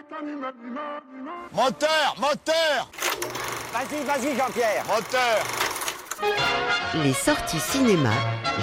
Moteur, moteur. Vas-y, Jean-Pierre. Moteur. Les sorties cinéma.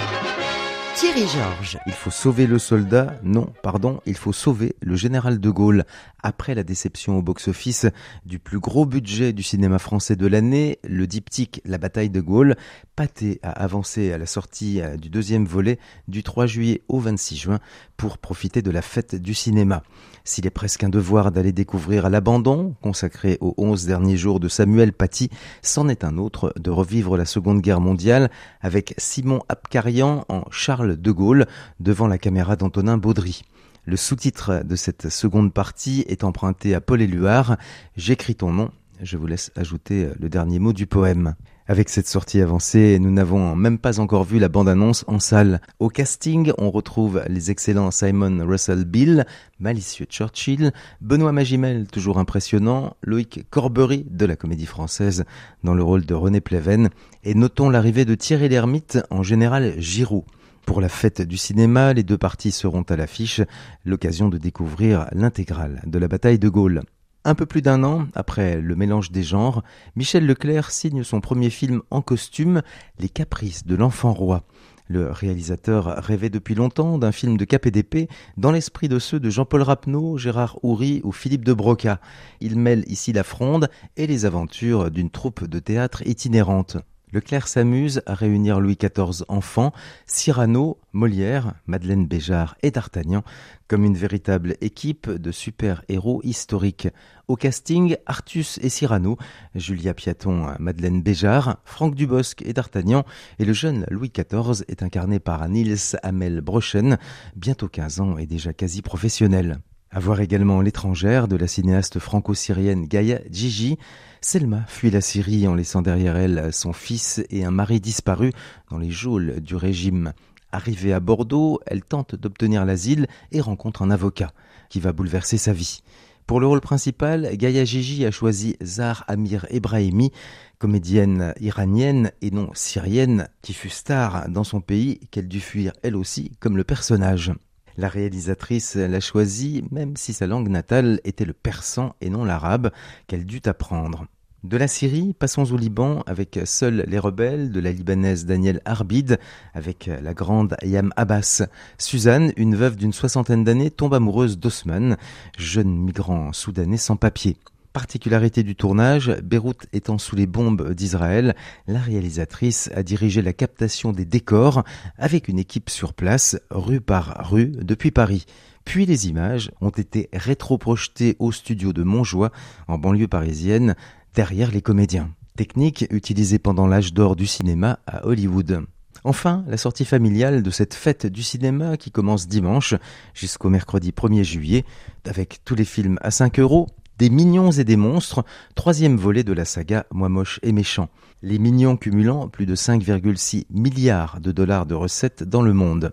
Thierry Georges. Il faut sauver le soldat, non, pardon, il faut sauver le général de Gaulle. Après la déception au box-office du plus gros budget du cinéma français de l'année, le diptyque La bataille de Gaulle, Pathé a avancé à la sortie du deuxième volet du 3 juillet au 26 juin pour profiter de la fête du cinéma. S'il est presque un devoir d'aller découvrir À l'abandon, consacré aux 11 derniers jours de Samuel Paty, c'en est un autre de revivre la Seconde Guerre mondiale avec Simon Abkarian en Charles de Gaulle devant la caméra d'Antonin Baudry. Le sous-titre de cette seconde partie est emprunté à Paul Éluard. J'écris ton nom. Je vous laisse ajouter le dernier mot du poème. Avec cette sortie avancée, nous n'avons même pas encore vu la bande-annonce en salle. Au casting, on retrouve les excellents Simon Russell Beale, malicieux Churchill, Benoît Magimel, toujours impressionnant, Loïc Corbery de la Comédie Française dans le rôle de René Pleven, et notons l'arrivée de Thierry Lhermitte en général Giroud. Pour la fête du cinéma, les deux parties seront à l'affiche, l'occasion de découvrir l'intégrale de la bataille de Gaulle. Un peu plus d'un an après le mélange des genres, Michel Leclerc signe son premier film en costume, Les Caprices de l'Enfant Roi. Le réalisateur rêvait depuis longtemps d'un film de cap et d'épée dans l'esprit de ceux de Jean-Paul Rapneau, Gérard Houry ou Philippe de Broca. Il mêle ici la fronde et les aventures d'une troupe de théâtre itinérante. Leclerc s'amuse à réunir Louis XIV enfant, Cyrano, Molière, Madeleine Béjart et D'Artagnan comme une véritable équipe de super-héros historiques. Au casting, Artus et Cyrano, Julia Piaton, Madeleine Béjart, Franck Dubosc et D'Artagnan, et le jeune Louis XIV est incarné par Niels Hamel Brochen, bientôt 15 ans et déjà quasi professionnel. À voir également L'étrangère de la cinéaste franco-syrienne Gaïa Djiji. Selma fuit la Syrie en laissant derrière elle son fils et un mari disparu dans les geôles du régime. Arrivée à Bordeaux, elle tente d'obtenir l'asile et rencontre un avocat qui va bouleverser sa vie. Pour le rôle principal, Gaïa Djiji a choisi Zahar Amir Ebrahimi, comédienne iranienne et non syrienne, qui fut star dans son pays qu'elle dut fuir elle aussi comme le personnage. La réalisatrice l'a choisi, même si sa langue natale était le persan et non l'arabe, qu'elle dut apprendre. De la Syrie, passons au Liban avec Seuls les rebelles de la Libanaise Danielle Arbid, avec la grande Ayam Abbas. Suzanne, une veuve d'une 60aine d'années, tombe amoureuse d'Osman, jeune migrant soudanais sans papier. Particularité du tournage, Beyrouth étant sous les bombes d'Israël, la réalisatrice a dirigé la captation des décors avec une équipe sur place, rue par rue, depuis Paris. Puis les images ont été rétroprojetées au studio de Montjoie, en banlieue parisienne, derrière les comédiens. Technique utilisée pendant l'âge d'or du cinéma à Hollywood. Enfin, la sortie familiale de cette fête du cinéma qui commence dimanche jusqu'au mercredi 1er juillet, avec tous les films à 5 €, Des mignons et des monstres, 3e volet de la saga Moi moche et méchant. Les mignons cumulant plus de 5,6 milliards de dollars de recettes dans le monde.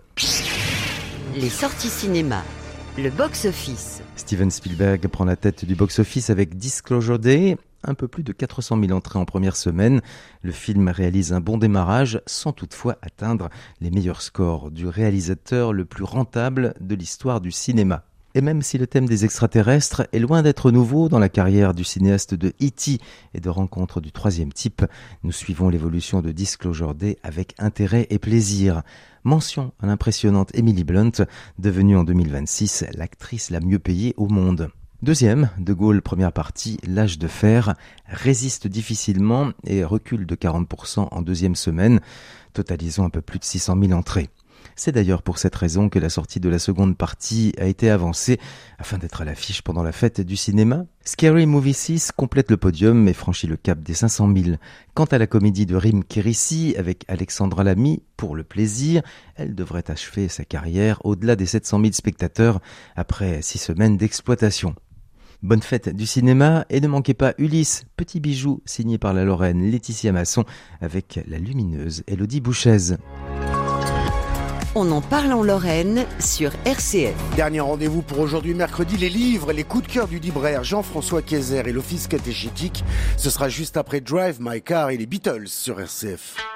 Les sorties cinéma. Le box-office. Steven Spielberg prend la tête du box-office avec Disclosure Day. Un peu plus de 400 000 entrées en première semaine. Le film réalise un bon démarrage sans toutefois atteindre les meilleurs scores du réalisateur le plus rentable de l'histoire du cinéma. Et même si le thème des extraterrestres est loin d'être nouveau dans la carrière du cinéaste de E.T. et de Rencontres du troisième type, nous suivons l'évolution de Disclosure Day avec intérêt et plaisir. Mention à l'impressionnante Emily Blunt, devenue en 2026 l'actrice la mieux payée au monde. Deuxième, De Gaulle, première partie, L'âge de fer, résiste difficilement et recule de 40% en deuxième semaine, totalisant un peu plus de 600 000 entrées. C'est d'ailleurs pour cette raison que la sortie de la seconde partie a été avancée afin d'être à l'affiche pendant la fête du cinéma. Scary Movie 6 complète le podium et franchit le cap des 500 000. Quant à la comédie de Rim Kérissi avec Alexandra Lamy, pour le plaisir, elle devrait achever sa carrière au-delà des 700 000 spectateurs après 6 semaines d'exploitation. Bonne fête du cinéma et ne manquez pas Ulysse, petit bijou signé par la Lorraine Laetitia Masson avec la lumineuse Élodie Bouchez. On en parle en Lorraine sur RCF. Dernier rendez-vous pour aujourd'hui mercredi, les livres, les coups de cœur du libraire Jean-François Kayser et l'office catéchétique. Ce sera juste après Drive My Car et les Beatles sur RCF.